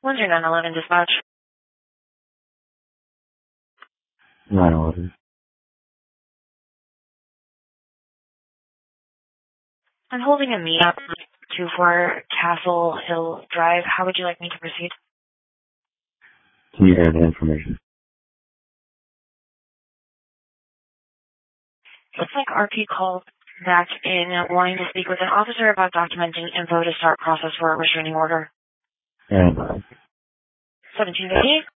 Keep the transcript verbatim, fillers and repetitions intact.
When's your nine eleven dispatch? nine eleven. I'm holding a meet up two four Castle Hill Drive. How would you like me to proceed? Can you add the information? Looks like R P called back in wanting to speak with an officer about documenting info to start process for a restraining order. And seventeen fifty?